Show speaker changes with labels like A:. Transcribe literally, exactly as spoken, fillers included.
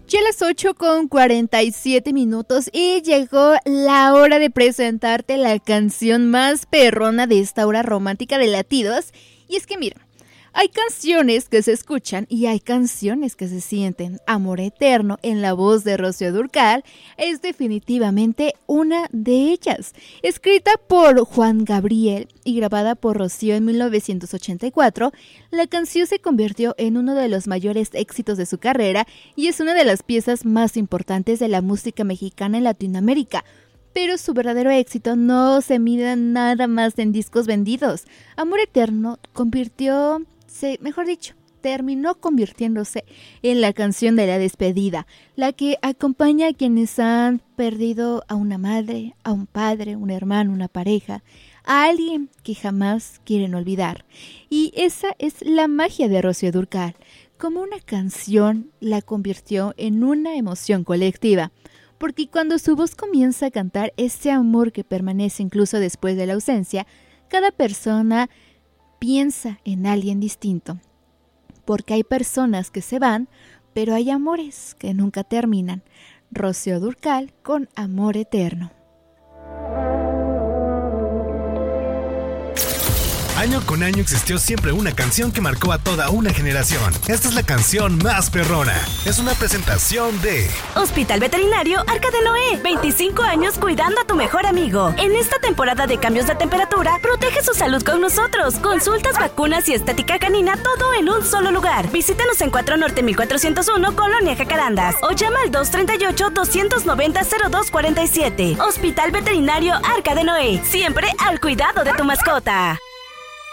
A: Ya a las ocho con cuarenta y siete minutos y llegó la hora de presentarte la canción más perrona de esta hora romántica de latidos. Y es que mira, hay canciones que se escuchan y hay canciones que se sienten. Amor Eterno, en la voz de Rocío Dúrcal, es definitivamente una de ellas. Escrita por Juan Gabriel y grabada por Rocío en mil novecientos ochenta y cuatro, la canción se convirtió en uno de los mayores éxitos de su carrera y es una de las piezas más importantes de la música mexicana en Latinoamérica. Pero su verdadero éxito no se mide nada más en discos vendidos. Amor Eterno convirtió... Se, mejor dicho, terminó convirtiéndose en la canción de la despedida, la que acompaña a quienes han perdido a una madre, a un padre, un hermano, una pareja, a alguien que jamás quieren olvidar. Y esa es la magia de Rocío Dúrcal. Como una canción la convirtió en una emoción colectiva, porque cuando su voz comienza a cantar ese amor que permanece incluso después de la ausencia, cada persona piensa en alguien distinto, porque hay personas que se van, pero hay amores que nunca terminan. Rocío Dúrcal con Amor Eterno.
B: Año con año existió siempre una canción que marcó a toda una generación. Esta es la canción más perrona. Es una presentación de
C: Hospital Veterinario Arca de Noé. veinticinco años cuidando a tu mejor amigo. En esta temporada de cambios de temperatura, protege su salud con nosotros. Consultas, vacunas y estética canina, todo en un solo lugar. Visítanos en cuatro Norte mil cuatrocientos uno, Colonia Jacarandas. O llama al dos tres ocho, dos nueve cero, cero dos cuatro siete. Hospital Veterinario Arca de Noé. Siempre al cuidado de tu mascota.